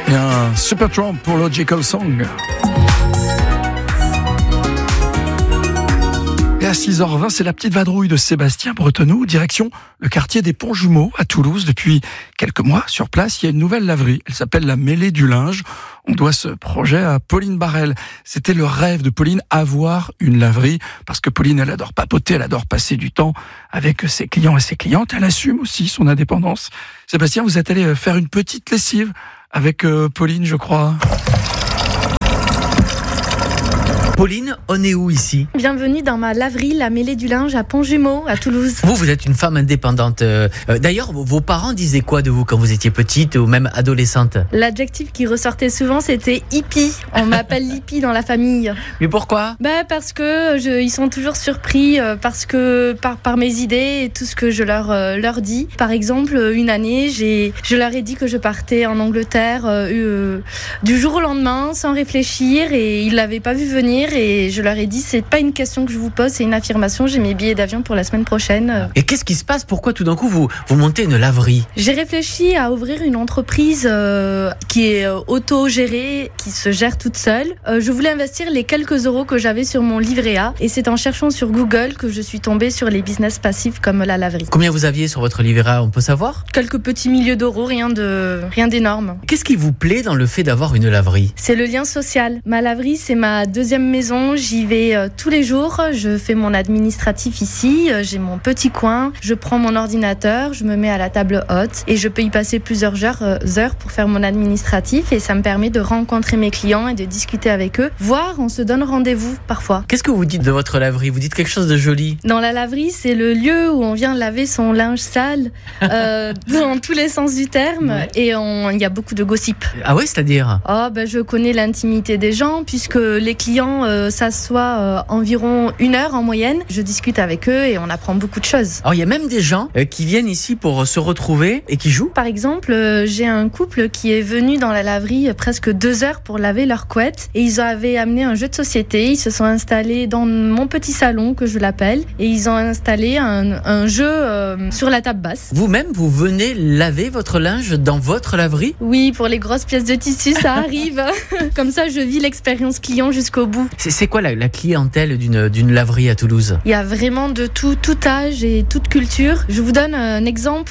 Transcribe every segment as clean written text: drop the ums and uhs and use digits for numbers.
Et un Supertramp pour Logical Song. Et à 6h20, c'est la petite vadrouille de Sébastien Bretonneau, direction le quartier des Ponts-Jumeaux à Toulouse. Depuis quelques mois, sur place, il y a une nouvelle laverie. Elle s'appelle la Mêlée du Linge. On doit ce projet à Pauline Barrel. C'était le rêve de Pauline, avoir une laverie, parce que Pauline, elle adore papoter, elle adore passer du temps avec ses clients et ses clientes. Elle assume aussi son indépendance. Sébastien, vous êtes allé faire une petite lessive avec Pauline, je crois. Pauline, on est où ici ? Bienvenue dans ma laverie, la Mêlée du Linge à Pont-Jumeaux, à Toulouse. Vous êtes une femme indépendante. D'ailleurs, vos parents disaient quoi de vous quand vous étiez petite ou même adolescente ? L'adjectif qui ressortait souvent, c'était hippie. On m'appelle hippie dans la famille. Mais pourquoi ? Parce que ils sont toujours surpris parce que par mes idées et tout ce que je leur dis. Par exemple, une année, je leur ai dit que je partais en Angleterre du jour au lendemain, sans réfléchir, et ils l'avaient pas vu venir. Et je leur ai dit, c'est pas une question que je vous pose, c'est une affirmation. J'ai mes billets d'avion pour la semaine prochaine. Et qu'est-ce qui se passe ? Pourquoi tout d'un coup vous montez une laverie ? J'ai réfléchi à ouvrir une entreprise qui est auto-gérée, qui se gère toute seule. Je voulais investir les quelques euros que j'avais sur mon livret A, et c'est en cherchant sur Google que je suis tombée sur les business passifs comme la laverie. Combien vous aviez sur votre livret A, on peut savoir ? Quelques petits milliers d'euros, rien d'énorme. Qu'est-ce qui vous plaît dans le fait d'avoir une laverie ? C'est le lien social. Ma laverie, c'est ma deuxième maison. J'y vais tous les jours. Je fais mon administratif ici. J'ai mon petit coin. Je prends mon ordinateur. Je me mets à la table haute et je peux y passer plusieurs heures pour faire mon administratif. Et ça me permet de rencontrer mes clients et de discuter avec eux. Voire, on se donne rendez-vous parfois. Qu'est-ce que vous dites de votre laverie ? Vous dites quelque chose de joli ? Dans la laverie, c'est le lieu où on vient laver son linge sale dans tous les sens du terme. Ouais. Et il y a beaucoup de gossip. Ah oui, c'est-à-dire ? Je connais l'intimité des gens puisque les clients s'assoient environ 1 heure en moyenne. Je discute avec eux et on apprend beaucoup de choses. Alors il y a même des gens qui viennent ici pour se retrouver et qui jouent. Par exemple, j'ai un couple qui est venu dans la laverie presque 2 heures pour laver leur couette et ils avaient amené un jeu de société. Ils se sont installés dans mon petit salon que je l'appelle et ils ont installé un jeu sur la table basse. Vous-même, vous venez laver votre linge dans votre laverie ? Oui, pour les grosses pièces de tissu, ça arrive. Comme ça, je vis l'expérience client jusqu'au bout. C'est quoi la clientèle d'une laverie à Toulouse ? Il y a vraiment de tout âge et toute culture. Je vous donne un exemple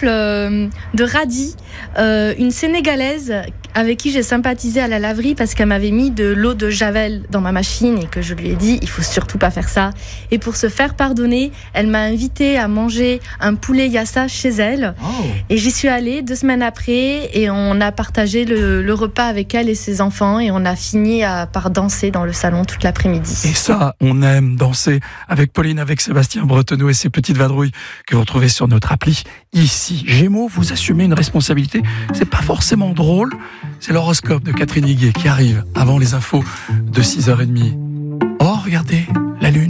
de Radi, une Sénégalaise avec qui j'ai sympathisé à la laverie parce qu'elle m'avait mis de l'eau de Javel dans ma machine et que je lui ai dit il faut surtout pas faire ça. Et pour se faire pardonner, elle m'a invité à manger un poulet yassa chez elle. Oh. Et j'y suis allée 2 semaines après et on a partagé le repas avec elle et ses enfants et on a fini par danser dans le salon toute l'après-midi. Et ça, on aime danser avec Pauline, avec Sébastien Bretonneau et ses petites vadrouilles que vous retrouvez sur notre appli ici. Gémeaux, vous assumez une responsabilité. C'est pas forcément drôle. C'est l'horoscope de Catherine Higuet qui arrive avant les infos de 6h30. Oh, regardez, la lune.